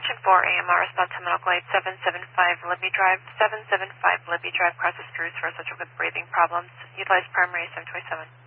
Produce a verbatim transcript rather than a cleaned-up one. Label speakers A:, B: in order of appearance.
A: Attention for A M R response to medical aid seven seven five Libby Drive. seven seven five Libby Drive causes screws for essential with breathing problems. Utilize primary seven twenty-seven.